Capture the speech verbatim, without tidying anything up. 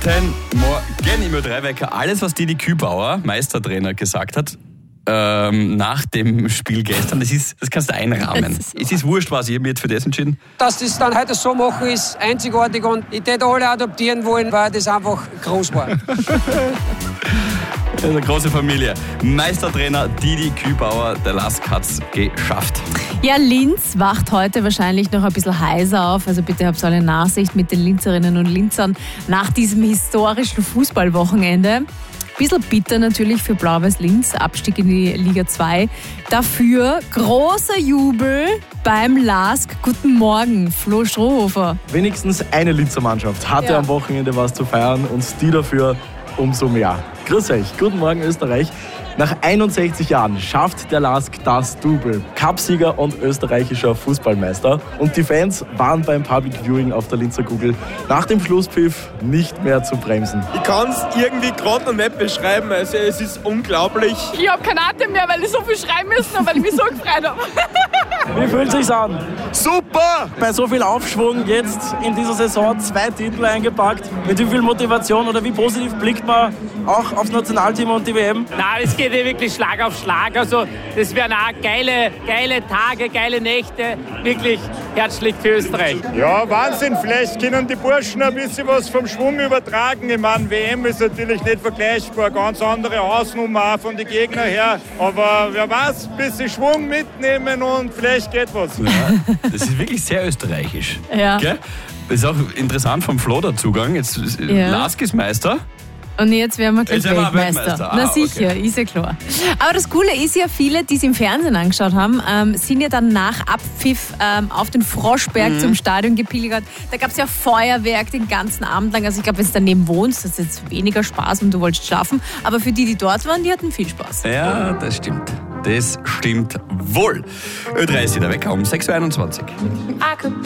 Guten Morgen, immer drei Wecker. Alles, was Didi Kübauer, Meistertrainer, gesagt hat, ähm, nach dem Spiel gestern, das, ist, das kannst du einrahmen. So. Es ist wurscht, was ich habe mich jetzt für das entschieden. Dass das dann heute so machen, ist einzigartig und ich hätte alle adoptieren wollen, weil das einfach groß war. Eine große Familie. Meistertrainer Didi Kübauer, der Lask hat's geschafft. Ja, Linz wacht heute wahrscheinlich noch ein bisschen heiser auf. Also bitte habt alle Nachsicht mit den Linzerinnen und Linzern nach diesem historischen Fußballwochenende. Bisschen bitter natürlich für Blau-Weiß Linz, Abstieg in die Liga zwei. Dafür großer Jubel beim Lask. Guten Morgen, Flo Strohhofer. Wenigstens eine Linzer Mannschaft hatte ja am Wochenende was zu feiern und die dafür umso mehr. Grüß euch, guten Morgen Österreich. Nach einundsechzig Jahren schafft der Lask das Double. Cupsieger und österreichischer Fußballmeister. Und die Fans waren beim Public Viewing auf der Linzer Kugel nach dem Schlusspfiff nicht mehr zu bremsen. Ich kann es irgendwie gerade noch nicht beschreiben. Also es ist unglaublich. Ich habe keinen Atem mehr, weil ich so viel schreien müssen habe, weil ich mich so gefreut habe. Wie fühlt es sich an? Super! Bei so viel Aufschwung jetzt in dieser Saison zwei Titel eingepackt. Mit wie viel Motivation oder wie positiv blickt man auch aufs Nationalteam und die W M? Nein, es geht ja wirklich Schlag auf Schlag. Also das wären auch geile, geile Tage, geile Nächte. Wirklich herzlich für Österreich. Ja, Wahnsinn. Vielleicht können die Burschen ein bisschen was vom Schwung übertragen. Ich meine, W M ist natürlich nicht vergleichbar. Ganz andere Hausnummer auch von den Gegnern her. Aber wer weiß, ein bisschen Schwung mitnehmen und vielleicht geht was. Ja, das ist wirklich sehr österreichisch. Ja. Gell? Das ist auch interessant vom Flo der Zugang. Jetzt Ja. Lask ist Meister. Und jetzt werden wir gleich Jetzt werden wir Weltmeister. Weltmeister. Ah, Na sicher, okay. ist ja klar. Aber das Coole ist ja, viele, die es im Fernsehen angeschaut haben, ähm, sind ja dann nach Abpfiff ähm, auf den Froschberg Mhm. zum Stadion gepilgert. Da gab es ja Feuerwerk den ganzen Abend lang. Also ich glaube, wenn du daneben wohnst, das ist jetzt weniger Spaß und du wolltest schlafen. Aber für die, die dort waren, die hatten viel Spaß. Ja, das stimmt. Das stimmt wohl. Ö drei ist wieder weg um sechs Uhr einundzwanzig. I could